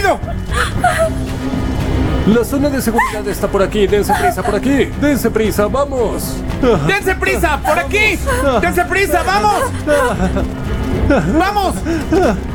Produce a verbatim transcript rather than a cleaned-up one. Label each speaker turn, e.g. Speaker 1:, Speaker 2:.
Speaker 1: rápido!
Speaker 2: La zona de seguridad está por aquí. Dense prisa por aquí. Dense prisa, vamos.
Speaker 1: ¡Dense prisa! ¡Por aquí! ¡Dense prisa! ¡Vamos! ¡Vamos!